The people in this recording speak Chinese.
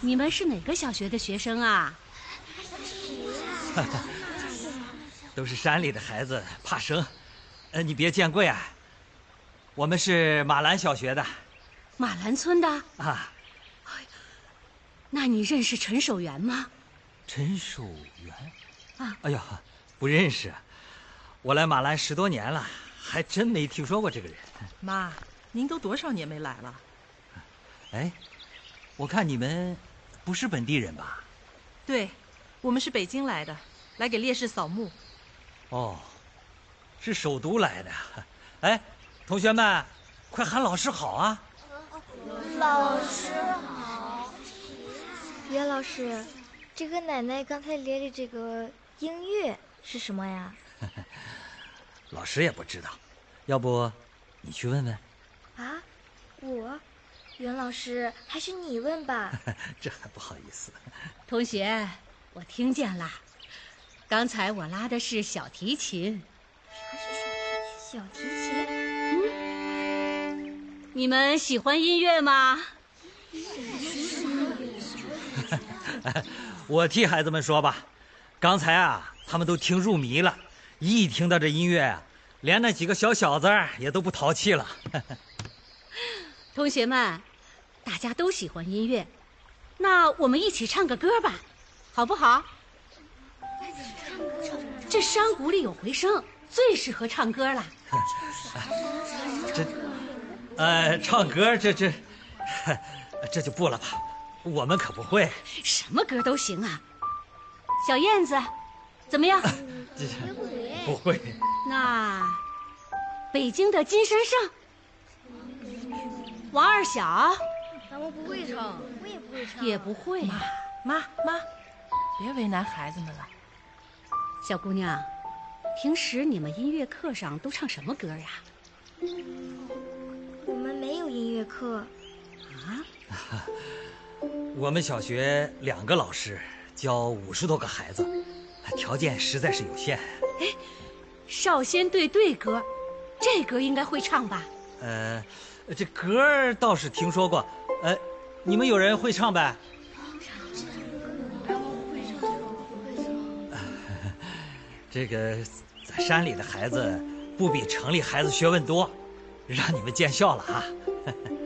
你们是哪个小学的学生啊？ 都是山里的孩子，怕生。你别见怪啊。我们是马兰小学的。 马兰村的啊。 那你认识陈守元吗？ 陈守元？ 啊， 哎呀，不认识。我来马兰10多年了，还真没听说过这个人。 妈，您都多少年没来了？ 哎，我看你们不是本地人吧？ 对，我们是北京来的，来给烈士扫墓。 哦，是首都来的。哎，同学们，快喊老师好啊！ 老师好。袁老师，这个奶奶刚才练的这个音乐是什么呀？ 老师也不知道，要不你去问问？ 啊，我？袁老师，还是你问吧。 这还不好意思。 同学，我听见了，刚才我拉的是小提琴。 啥是小提琴？ 你们喜欢音乐吗？ 我替孩子们说吧，刚才啊，他们都听入迷了，一听到这音乐啊，连那几个小子也都不淘气了。 同学们，大家都喜欢音乐，那我们一起唱个歌吧，好不好？这山谷里有回声，最适合唱歌了。 唱歌这就不了吧，我们可不会。 什么歌都行啊。小燕子，怎么样？ 不会。 那北京的金山上，王二小， 咱们不会唱，我也不会唱， 也不会。 妈，别为难孩子们了。 小姑娘，平时你们音乐课上都唱什么歌呀？ 我们没有音乐课。 啊？ 我们小学2个老师教50多个孩子，条件实在是有限。 哎，少先队队歌，这歌应该会唱吧？ 这歌倒是听说过。你们有人会唱呗？这个在山里的孩子不比城里孩子学问多，让你们见笑了啊。